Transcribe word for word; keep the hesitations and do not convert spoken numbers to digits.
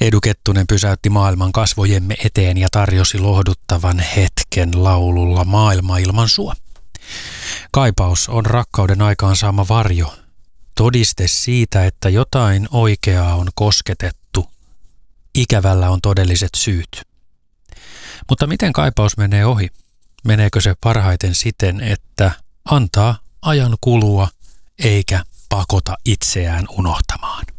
Edu Kettunen pysäytti maailman kasvojemme eteen ja tarjosi lohduttavan hetken laululla Maailma ilman sua. Kaipaus on rakkauden aikaansaama varjo, todiste siitä, että jotain oikeaa on kosketettu. Ikävällä on todelliset syyt. Mutta miten kaipaus menee ohi? Meneekö se parhaiten siten, että antaa ajan kulua eikä pakota itseään unohtamaan?